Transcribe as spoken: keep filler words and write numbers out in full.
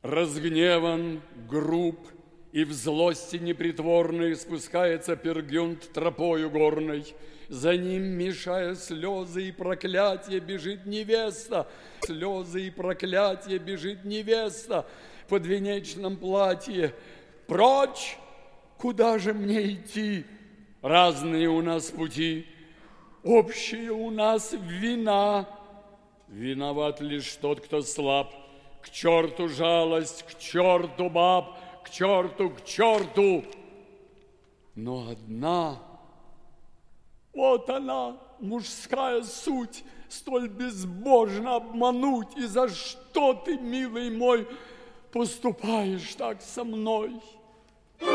Разгневан, груб и в злости непритворной спускается Пергюнт тропою горной. За ним, мешая слезы и проклятия, бежит невеста. Слезы и проклятия бежит невеста в подвенечном платье. Прочь! Куда же мне идти? Разные у нас пути, общие у нас вина. Виноват лишь тот, кто слаб. К черту жалость, к черту баб, к черту, к черту. Но одна, вот она, мужская суть, столь безбожно обмануть. И за что ты, милый мой, поступаешь так со мной?